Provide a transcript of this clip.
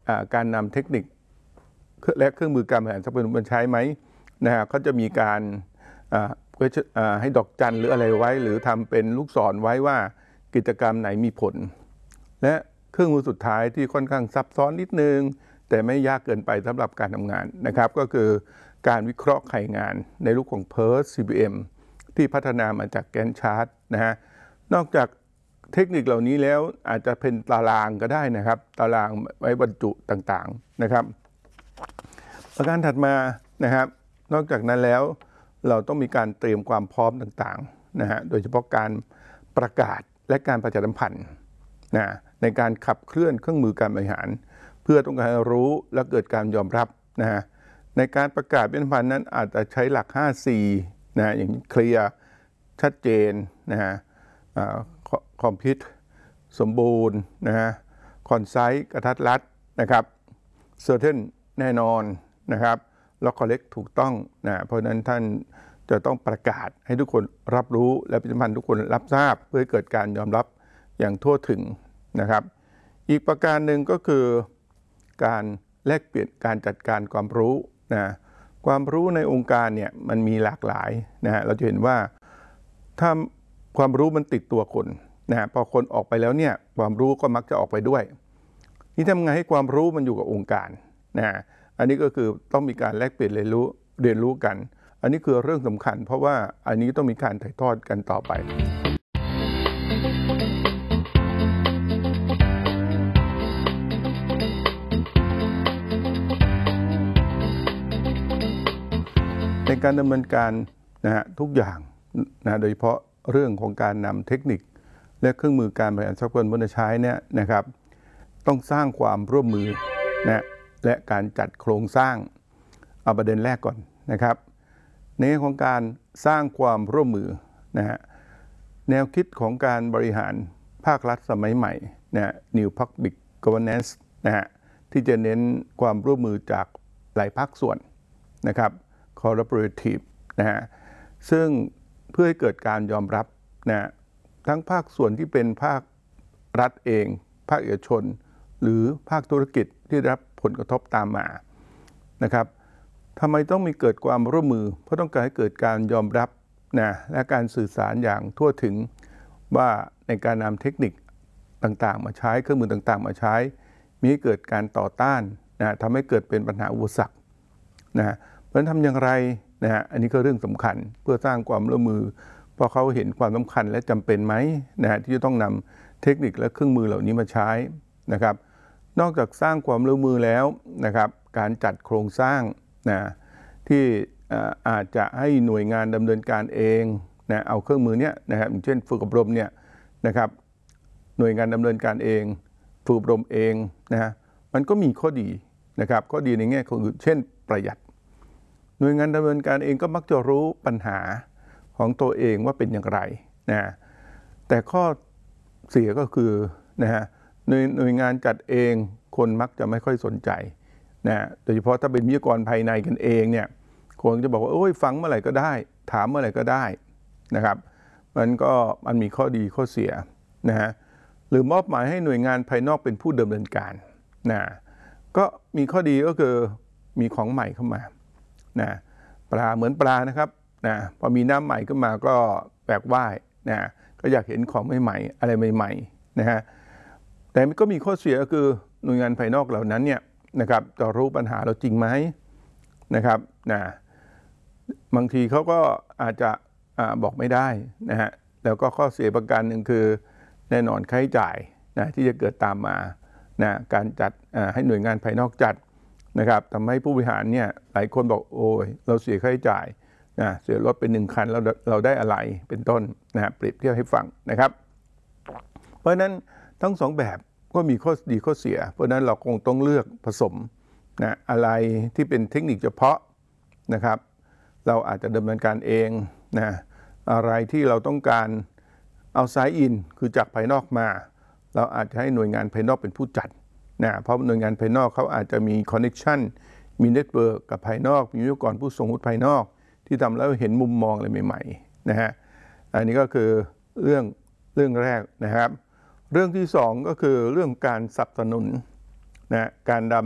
การนำเทคนิคและเครื่องมือการบริหารทรัพยากรมาใช้ไหมนะฮะเขาจะมีการให้ดอกจันหรืออะไรไว้หรือทำเป็นลูกศรไว้ว่ากิจกรรมไหนมีผลและเครื่องมือสุดท้ายที่ค่อนข้างซับซ้อนนิดนึงแต่ไม่ยากเกินไปสำหรับการทำงานนะครับก็คือการวิเคราะห์ไขงานในรูปของ PERT CBM ที่พัฒนามาจากแกนชาร์ตนะฮะนอกจากเทคนิคเหล่านี้แล้วอาจจะเป็นตารางก็ได้นะครับตารางไว้บรรจุต่างๆนะครับประการถัดมานะครับนอกจากนั้นแล้วเราต้องมีการเตรียมความพร้อมต่างๆนะฮะโดยเฉพาะการประกาศและการประชาสัมพันธ์นะในการขับเคลื่อนเครื่องมือการบริหารเพื่อต้องการรู้และเกิดการยอมรับนะฮะในการประกาศประชาสัมพันธ์นั้นอาจจะใช้หลัก 5C นะอย่างเคลียร์ชัดเจนนะฮะคอมพิวต์สมบูรณ์นะฮะคอนไซส์กระทัดรัดนะครับเซอร์เทนแน่นอนนะครับแล้วคอลเลกถูกต้องนะเพราะฉะนั้นท่านจะต้องประกาศให้ทุกคนรับรู้และประชาสัมพันธ์ทุกคนรับทราบเพื่อให้เกิดการยอมรับอย่างทั่วถึงนะครับอีกประการหนึ่งก็คือการแลกเปลี่ยนการจัดการความรู้นะความรู้ในองค์การเนี่ยมันมีหลากหลายนะฮะเราจะเห็นว่าถ้าความรู้มันติดตัวคนนะพอคนออกไปแล้วเนี่ยความรู้ก็มักจะออกไปด้วยนี่ทำไงให้ความรู้มันอยู่กับองค์การนะอันนี้ก็คือต้องมีการแลกเปลี่ยนเรียนรู้กันอันนี้คือเรื่องสำคัญเพราะว่าอันนี้ต้องมีการถ่ายทอดกันต่อไปในการดำเนินการนะฮะทุกอย่างนะโดยเฉพาะเรื่องของการนำเทคนิคและเครื่องมือการบริหารทรัพยากรมาใช้เนี่ยนะครับต้องสร้างความร่วมมือนะและการจัดโครงสร้างเอาประเด็นแรกก่อนนะครับในเรื่องของการสร้างความร่วมมือนะฮะแนวคิดของการบริหารภาครัฐสมัยใหม่นะ New Public Governance นะฮะที่จะเน้นความร่วมมือจากหลายภาคส่วนนะครับ collaborative นะฮะซึ่งเพื่อให้เกิดการยอมรับนะทั้งภาคส่วนที่เป็นภาครัฐเองภาคเอกชนหรือภาคธุรกิจที่ได้รับผลกระทบตามมานะครับทำไมต้องมีเกิดความร่วมมือเพราะต้องการให้เกิดการยอมรับนะและการสื่อสารอย่างทั่วถึงว่าในการนำเทคนิคต่างๆมาใช้เครื่องมือต่างๆมาใช้มีให้เกิดการต่อต้านนะทำให้เกิดเป็นปัญหาอุปสรรคนะเพราะฉะนั้นทำอย่างไรนะฮะอันนี้ก็เรื่องสำคัญเพื่อสร้างความร่วมมือเพราะเขาเห็นความสำคัญและจำเป็นไหมนะที่จะต้องนำเทคนิคและเครื่องมือเหล่านี้มาใช้นะครับนอกจากสร้างความร่วมมือแล้วนะครับการจัดโครงสร้างนะที่อาจจะให้หน่วยงานดำเนินการเองนะเอาเครื่องมือเนี้ยนะครับอย่างเช่นฝึกอบรมเนี่ยนะครับหน่วยงานดำเนินการเองฝึกอบรมเองนะมันก็มีข้อดีนะครับข้อดีในแง่ของเช่นประหยัดหน่วยงานดำเนินการเองก็มักจะรู้ปัญหาของตัวเองว่าเป็นอย่างไรนะแต่ข้อเสียก็คือนะฮะหน่วยงานจัดเองคนมักจะไม่ค่อยสนใจนะโดยเฉพาะถ้าเป็นวิทยากรภายในกันเองเนี่ยคนจะบอกว่าโอ้ยฟังเมื่อไหร่ก็ได้ถามเมื่อไหร่ก็ได้นะครับมันมีข้อดีข้อเสียนะฮะหรือมอบหมายให้หน่วยงานภายนอกเป็นผู้ดำเนินการนะก็มีข้อดีก็คือมีของใหม่เข้ามานะปลาเหมือนปลานะครับนะพอมีน้ำใหม่ขึ้นมาก็แปลกว่ายนะก็อยากเห็นของใหม่ๆอะไรใหม่ๆนะฮะแต่ก็มีข้อเสียก็คือหน่วยงานภายนอกเหล่านั้นเนี่ยนะครับจะรู้ปัญหาเราจริงไหมนะครับนะบางทีเขาก็อาจจะบอกไม่ได้นะฮะแล้วก็ข้อเสียประการหนึ่งคือแน่นอนค่าใช้จ่ายนะที่จะเกิดตามมานะการจัดให้หน่วยงานภายนอกจัดนะครับทำให้ผู้บริหารเนี่ยหลายคนบอกโอ้ยเราเสียค่าใช้จ่ายนะเสียรถเป็น1 คันแล้วเราได้อะไรเป็นต้นนะเปรียบเทียบให้ฟังนะครับเพราะฉะนั้นทั้ง2แบบก็มีข้อดีข้อเสียเพราะนั้นเราคงต้องเลือกผสมนะอะไรที่เป็นเทคนิคเฉพาะนะครับเราอาจจะดำเนินการเองนะอะไรที่เราต้องการเอาไซด์อินคือจากภายนอกมาเราอาจจะให้หน่วยงานภายนอกเป็นผู้จัดนะเพราะหน่วยงานภายนอกเขาอาจจะมีคอนเนคชั่นมีเน็ตเวิร์กกับภายนอกมีวิทยากรผู้ทรงวุฒิภายนอกที่ทำแล้วเห็นมุมมองอะไรใหม่ๆนะฮะอันนี้ก็คือเรื่องแรกนะครับเรื่องที่2ก็คือเรื่องการสนับสนุนนะการ